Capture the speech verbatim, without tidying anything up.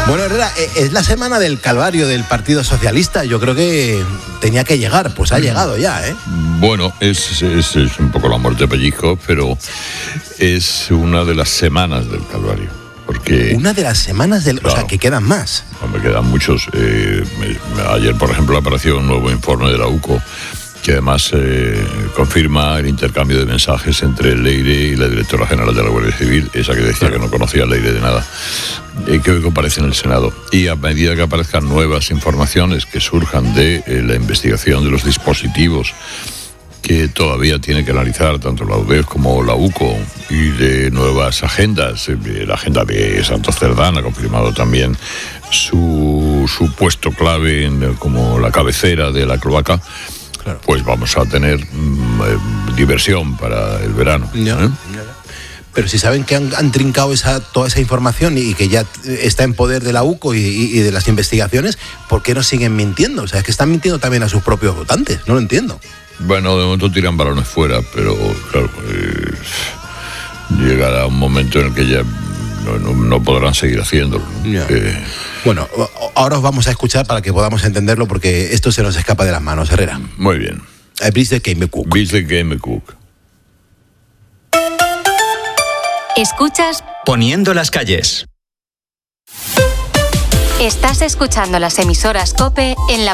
Bueno, Herrera, es la semana del calvario del Partido Socialista. Yo creo que tenía que llegar, pues ha llegado ya, ¿eh? Bueno, es, es, es un poco la muerte de pellizco, pero es una de las semanas del calvario. Porque, una de las semanas del... Claro, o sea, que quedan más. Me quedan muchos. Eh, me, ayer, por ejemplo, apareció un nuevo informe de la U C O, que además eh, confirma el intercambio de mensajes entre el Leire y la directora general de la Guardia Civil, esa que decía que no conocía al Leire de nada, eh, que hoy comparece en el Senado. Y a medida que aparezcan nuevas informaciones que surjan de eh, la investigación de los dispositivos que todavía tiene que analizar tanto la U D E F como la U C O, y de nuevas agendas, eh, la agenda de Santos Cerdán ha confirmado también su, su puesto clave en, como la cabecera de la cloaca. Claro. Pues vamos a tener mmm, eh, diversión para el verano. Ya, ¿eh? ya. Pero si saben que han, han trincado esa, toda esa información y que ya está en poder de la U C O y, y, y de las investigaciones, ¿por qué no siguen mintiendo? O sea, es que están mintiendo también a sus propios votantes, no lo entiendo. Bueno, de momento tiran balones fuera, pero claro, eh, llegará un momento en el que ya no, no, no podrán seguir haciéndolo. Eh, bueno, ahora os vamos a escuchar para que podamos entenderlo, porque esto se nos escapa de las manos, Herrera. Muy bien. Bis de Game Cook. Bis de Game Cook. Escuchas Poniendo las calles. Estás escuchando las emisoras COPE en la